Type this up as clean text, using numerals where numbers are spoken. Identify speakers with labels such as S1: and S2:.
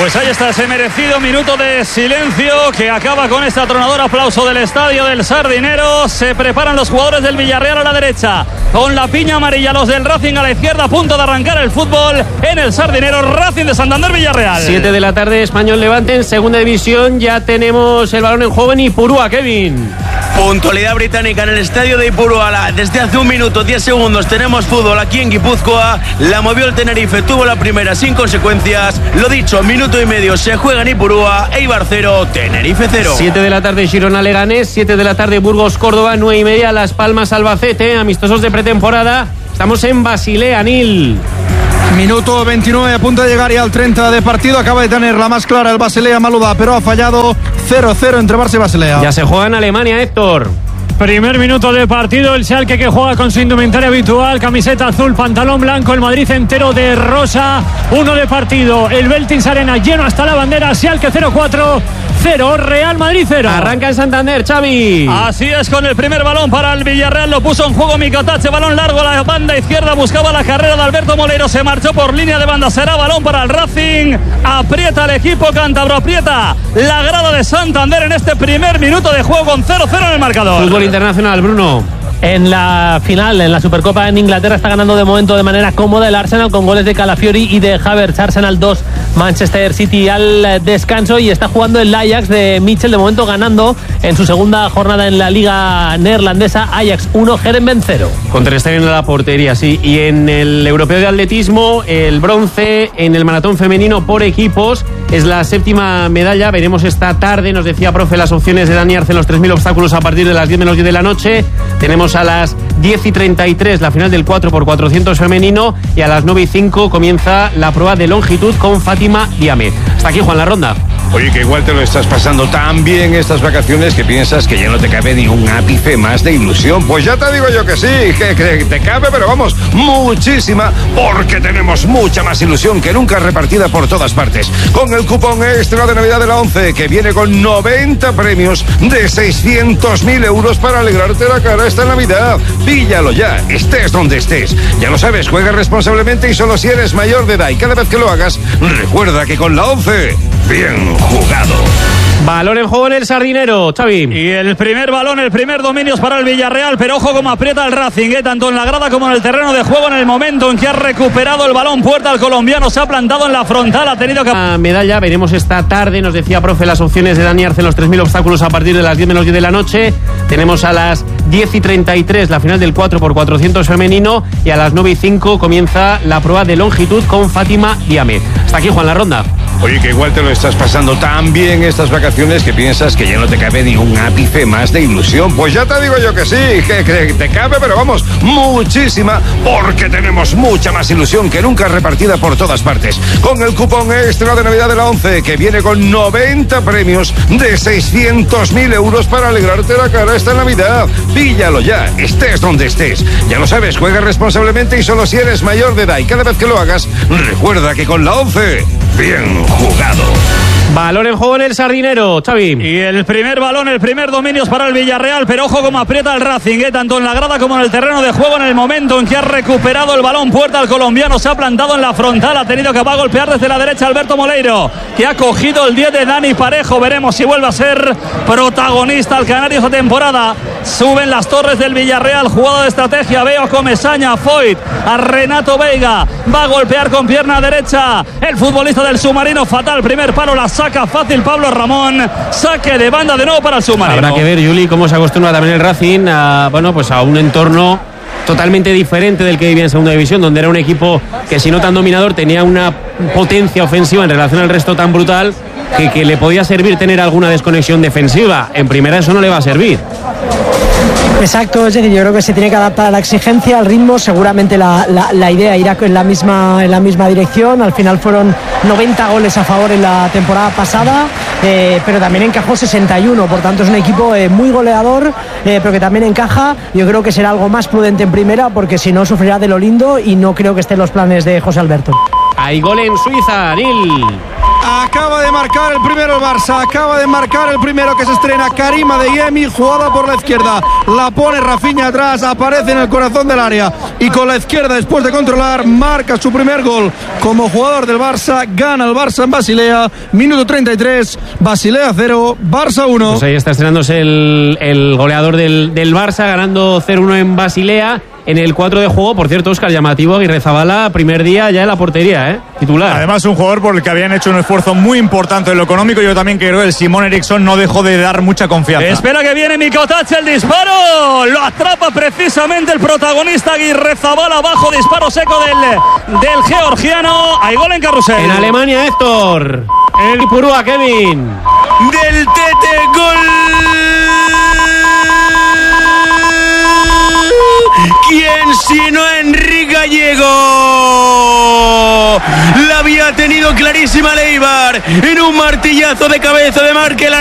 S1: Pues ahí está ese merecido minuto de silencio que acaba con este atronador aplauso del estadio del Sardinero. Se preparan los jugadores del Villarreal a la derecha, con la piña amarilla, los del Racing a la izquierda, a punto de arrancar el fútbol en el Sardinero. Racing de Santander, Villarreal.
S2: 7 de la tarde, Español Levante en segunda división. Ya tenemos el balón en juego en Ipurúa, Kevin.
S3: Puntualidad británica en el estadio de Ipurúa. Desde hace 1 minuto, 10 segundos tenemos fútbol aquí en Guipúzcoa. La movió el Tenerife, tuvo la primera sin consecuencias. Lo dicho, minuto y medio se juega en Ipurúa. Eibar 0, Tenerife 0.
S2: 7 de la tarde, Girona Leganés. 7 de la tarde, Burgos Córdoba. 9:30, Las Palmas Albacete. Amistosos de pretemporada. Estamos en Basilea, Nil.
S4: Minuto 29, a punto de llegar ya al 30 de partido. Acaba de tener la más clara el Basilea Maluda, pero ha fallado. 0-0 entre Barça y Basilea.
S2: Ya se juega en Alemania, Héctor.
S5: Primer minuto de partido, el Schalke que juega con su indumentaria habitual, camiseta azul, pantalón blanco, el Madrid entero de rosa. 1 de partido, el Veltins Arena lleno hasta la bandera. Schalke 0-4, 0, Real Madrid 0.
S2: Arranca en Santander, Xavi.
S1: Así es, con el primer balón para el Villarreal, lo puso en juego Micatache, balón largo a la banda izquierda, buscaba la carrera de Alberto Moleiro, se marchó por línea de banda, será balón para el Racing. Aprieta el equipo cántabro, aprieta la grada de Santander en este primer minuto de juego con 0-0 en el marcador.
S2: Fútbol internacional, Bruno.
S6: En la final, en la Supercopa en Inglaterra, está ganando de momento de manera cómoda el Arsenal con goles de Calafiori y de Havertz. Arsenal 2, Manchester City al descanso, y está jugando el Ajax de Mitchell, de momento ganando en su segunda jornada en la liga neerlandesa. Ajax 1, Heerenveen 0.
S2: Con Ter Stegen en la portería, sí. Y en el europeo de atletismo, el bronce en el maratón femenino por equipos. Es la 7ª medalla. Veremos esta tarde, nos decía profe, las opciones de Dani Arce en los 3.000 obstáculos a partir de las 10 menos 10 de la noche. Tenemos a las 10:33 la final del 4x400 femenino, y a las 9:05 comienza la prueba de longitud con Fátima Diame. Hasta aquí, Juan, la ronda.
S7: Oye, que igual te lo estás pasando tan bien estas vacaciones que piensas que ya no te cabe ni un ápice más de ilusión. Pues ya te digo yo que sí, que te cabe, pero vamos, muchísima, porque tenemos mucha más ilusión que nunca repartida por todas partes. Con el cupón extra de Navidad de la 11, que viene con 90 premios de 600.000 euros para alegrarte la cara esta Navidad. Píllalo ya, estés donde estés. Ya lo sabes, juega responsablemente y solo si eres mayor de edad. Y cada vez que lo hagas, recuerda que con la 11, bien jugado.
S2: Balón en juego en el Sardinero, Xavi.
S1: Y el primer balón, el primer dominio es para el Villarreal, pero ojo como aprieta el Racing, tanto en la grada como en el terreno de juego. En el momento en que ha recuperado el balón Puerta, el colombiano se ha plantado en la frontal, ha tenido que...
S2: La medalla, veremos esta tarde, nos decía profe, las opciones de Dani Arce en los 3.000 obstáculos a partir de las 10 menos 10 de la noche. Tenemos a las 10:33 la final del 4x400 femenino, y a las 9:05 comienza la prueba de longitud con Fátima Diame. Hasta aquí, Juan, la ronda.
S7: Oye, que igual te lo estás pasando tan bien estas vacaciones que piensas que ya no te cabe ni un ápice más de ilusión. Pues ya te digo yo que sí, que te cabe, pero vamos, muchísima, porque tenemos mucha más ilusión que nunca repartida por todas partes. Con el cupón extra de Navidad de la 11, que viene con 90 premios de 600.000 euros para alegrarte la cara esta Navidad. Píllalo ya, estés donde estés. Ya lo sabes, juega responsablemente y solo si eres mayor de edad. Y cada vez que lo hagas, recuerda que con la 11, bien jugado.
S2: Balón en juego en el Sardinero, Xavi.
S1: Y el primer balón, el primer dominio es para el Villarreal, pero ojo como aprieta el Racing, tanto en la grada como en el terreno de juego. En el momento en que ha recuperado el balón Puerta, el colombiano se ha plantado en la frontal, ha tenido que golpear desde la derecha Alberto Moleiro, que ha cogido el 10 de Dani Parejo. Veremos si vuelve a ser protagonista el canario esta temporada. Suben las torres del Villarreal, jugada de estrategia, veo Comesaña, Foyt, a Renato Veiga, va a golpear con pierna derecha el futbolista del Submarino, fatal, primer palo, la saca fácil Pablo Ramón, saque de banda de nuevo para el Submarino.
S2: Habrá que ver, Juli, cómo se acostumbra también el Racing a un entorno totalmente diferente del que vivía en segunda división, donde era un equipo que, si no tan dominador, tenía una potencia ofensiva en relación al resto tan brutal que le podía servir tener alguna desconexión defensiva. En primera eso no le va a servir.
S8: Exacto, es decir, yo creo que se tiene que adaptar a la exigencia, al ritmo. Seguramente la idea irá en la misma dirección. Al final fueron 90 goles a favor en la temporada pasada, pero también encajó 61, por tanto es un equipo muy goleador, pero que también encaja. Yo creo que será algo más prudente en primera, porque si no sufrirá de lo lindo, y no creo que esté en los planes de José Alberto.
S2: Hay gol en Suiza, Nil.
S4: Acaba de marcar el primero el Barça, acaba de marcar el primero que se estrena Karim Adeyemi, jugada por la izquierda, la pone Rafinha atrás, aparece en el corazón del área y con la izquierda después de controlar marca su primer gol como jugador del Barça, gana el Barça en Basilea, minuto 33, Basilea 0, Barça 1.
S2: Pues ahí está estrenándose el goleador del Barça, ganando 0-1 en Basilea. En el 4 de juego, por cierto, Óscar, llamativo, Aguirrezabala, primer día ya en la portería, titular.
S9: Además, un jugador por el que habían hecho un esfuerzo muy importante en lo económico. Yo también creo que el Simón Eriksson no dejó de dar mucha confianza.
S1: Espera que viene Mikotáz, el disparo. Lo atrapa precisamente el protagonista Aguirrezabala, bajo disparo seco del georgiano. Hay gol en Carrusel.
S2: En Alemania, Héctor. El Ipurúa, Kevin.
S3: Del Tete, gol. ¿Quién sino Enrique Gallego? La había tenido clarísima Leibar en un martillazo de cabeza de Markel.